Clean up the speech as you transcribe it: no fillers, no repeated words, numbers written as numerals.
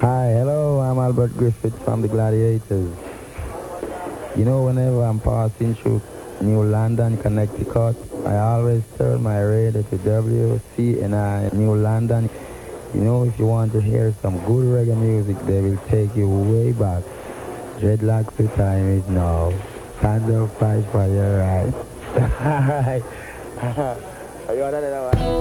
Hi, hello, I'm Albert Griffith from the Gladiators. You know, whenever I'm passing through New London, Connecticut, I always turn my radio to WCNI New London. You know, if you want to hear some good reggae music, they will take you way back. Dreadlocks, the time is now. Stand up, fight for your right. Alright. Are you on that one?